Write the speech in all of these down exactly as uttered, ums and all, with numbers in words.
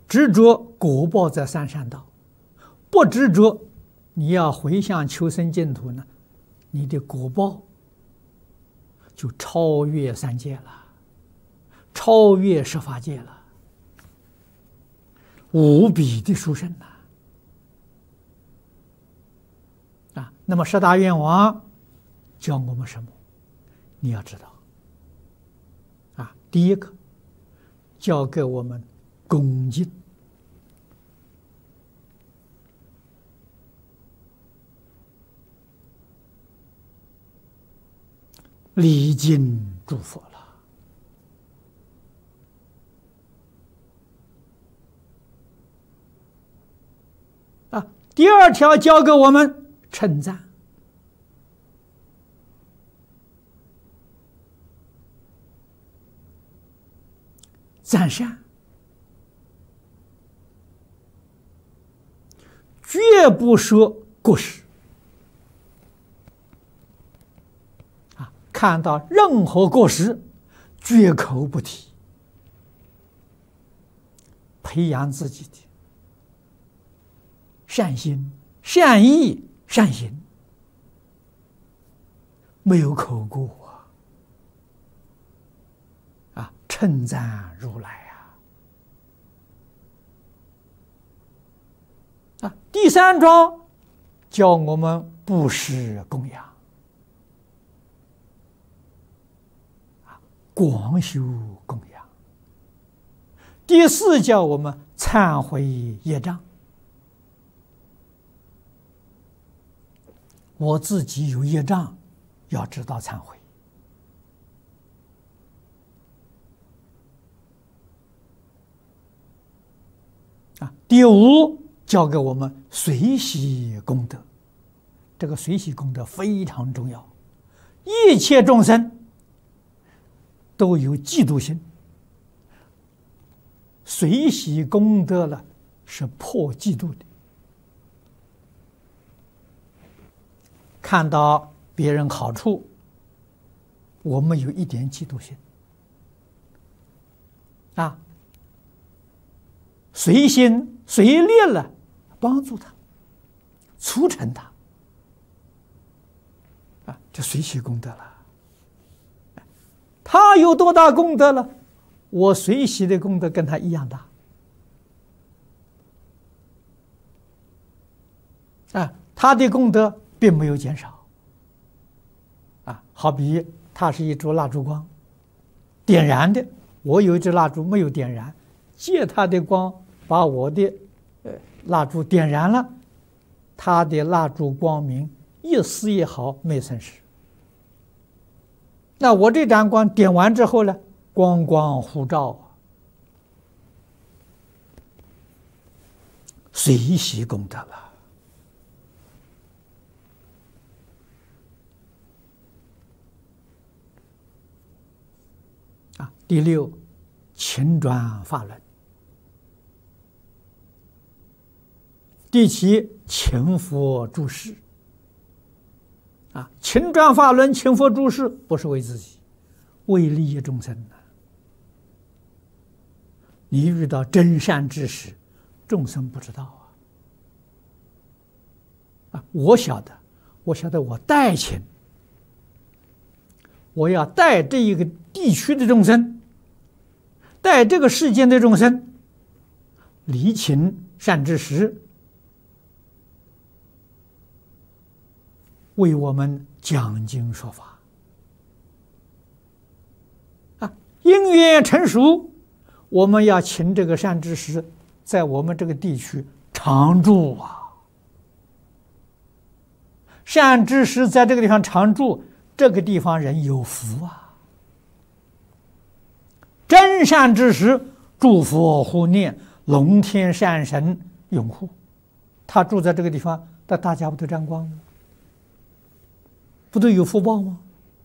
执着果报在三善道，不执着，你要回向求生净土呢，你的果报就超越三界了，超越十法界了，无比的殊胜呐！啊，那么十大愿王教我们什么？你要知道，啊，第一个教给我们恭敬，礼敬诸佛了。啊，第二条教给我们称赞。赞善，绝不说过失。啊，看到任何过失，绝口不提，培养自己的善心、善意、善行，没有口过。称赞如来啊！啊，第三章教我们布施供养，啊，广修供养。第四教我们忏悔业障，我自己有业障，要知道忏悔。啊，第五教给我们随喜功德，这个随喜功德非常重要。一切众生都有嫉妒心，随喜功德了是破嫉妒的。看到别人好处，我们有一点嫉妒心，啊。随心随力了，帮助他，促成他，啊，就随喜功德了。他有多大功德了，我随喜的功德跟他一样大。啊，他的功德并没有减少。啊，好比他是一株蜡烛光，点燃的，我有一支蜡烛没有点燃，借他的光。把我的呃蜡烛点燃了，他的蜡烛光明一丝一毫没损失。那我这盏光点完之后呢，光光互照，随喜功德了。啊，第六，勤转法轮。第七，勤佛注释。啊，勤转法轮，勤佛注释，不是为自己，为利益众生的。你遇到真善知识，众生不知道啊。啊，我晓得，我晓得，我带勤，我要带这一个地区的众生，带这个世间的众生，离勤善知识。为我们讲经说法，啊，因缘成熟，我们要请这个善知识在我们这个地区常住啊。善知识在这个地方常住，这个地方人有福啊。真善知识诸佛护念，龙天善神拥护，他住在这个地方，那大家不都沾光吗？不都有福报吗？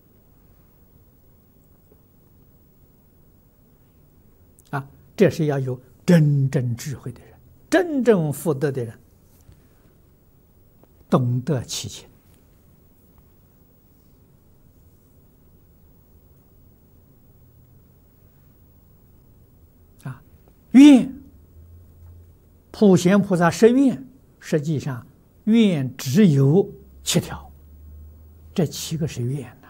啊，这是要有真正智慧的人，真正福德的人，懂得其情。啊，愿普贤菩萨十愿，实际上愿只有七条，这七个是愿呐。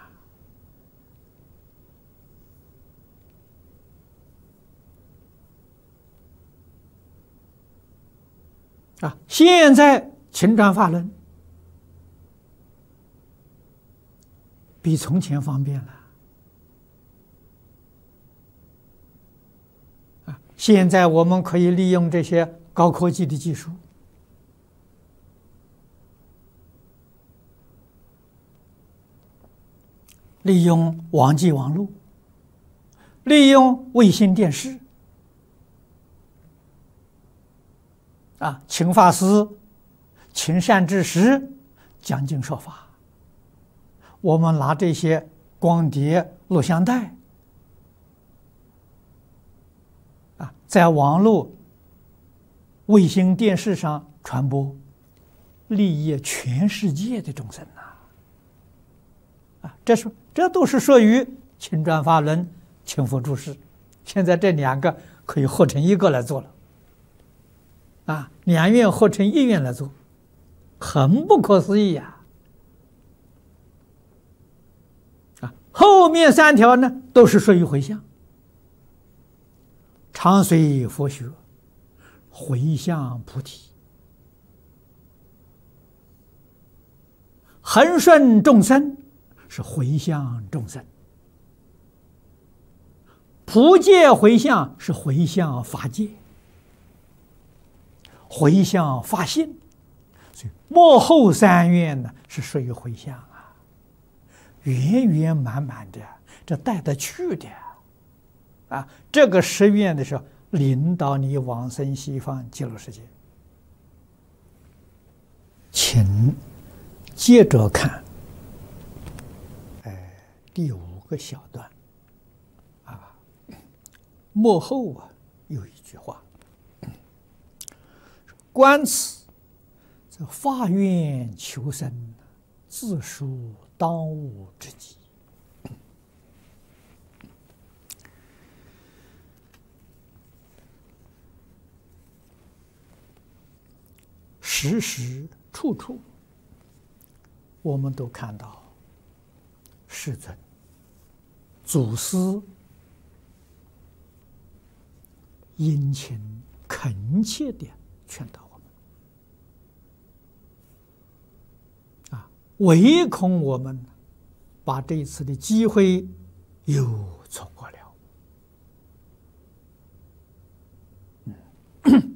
啊，现在勤转法轮比从前方便了。啊，现在我们可以利用这些高科技的技术，利用网际网络，利用卫星电视，啊，请法师、请善知识讲经说法。我们拿这些光碟、录像带，啊，在网络、卫星电视上传播，利益全世界的众生呐！啊，这是这都是属于勤转法轮、勤佛注释。现在这两个可以合成一个来做了，啊，两愿合成一愿来做，很不可思议呀！啊，后面三条呢都是属于回向，常随佛学，回向菩提，恒顺众生是回向众生，普界回向是回向法界，回向法性，所以末后三愿呢是属于回向啊，圆圆满满的，这带得去的啊！这个十愿的时候，领导你往生西方极乐世界。请接着看，哎，第五个小段啊，末后啊有一句话。观此，这发愿求生，自属当务之急。时时处处，我们都看到世尊、祖师殷勤恳切地劝导我们，啊，唯恐我们把这一次的机会又错过了。嗯，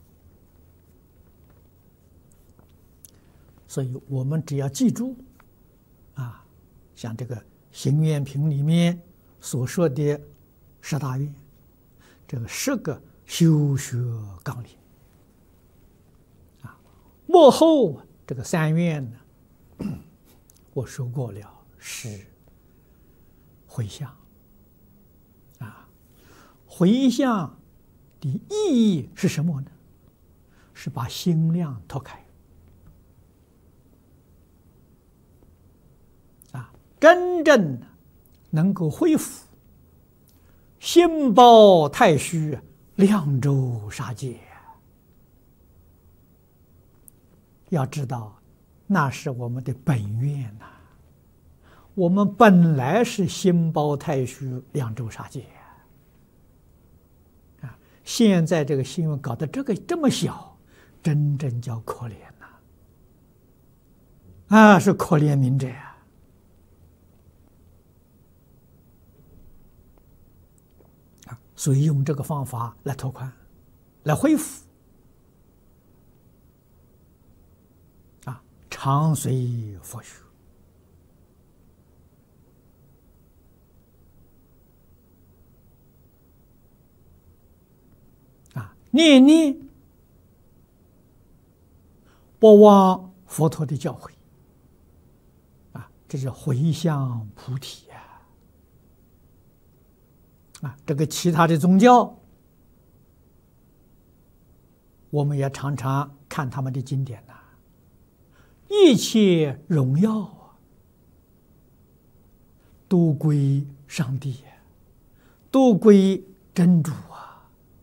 所以我们只要记住，啊，像这个行愿品里面所说的十大愿，这个十个修学纲领。末后这个三愿呢，我说过了，是回向啊。回向的意义是什么呢？是把心量拓开啊，真正的能够恢复心包太虚，量周杀戒。要知道，那是我们的本愿呐、啊。我们本来是心包太虚，量周杀戒啊。现在这个新闻搞得这个这么小，真正叫可怜呐、啊！啊，是可怜悯者呀！啊，所以用这个方法来拓宽，来恢复。常随佛学，啊，念念不忘佛陀的教诲，啊，这是回向菩提呀！啊，这个其他的宗教，我们也常常看他们的经典呐。一切荣耀啊，都归上帝，都归真主。